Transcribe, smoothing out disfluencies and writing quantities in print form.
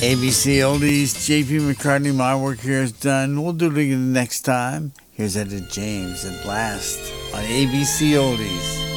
ABC Oldies, JP McCartney, my work here is done. We'll do it again next time. Here's Etta James at last on ABC Oldies.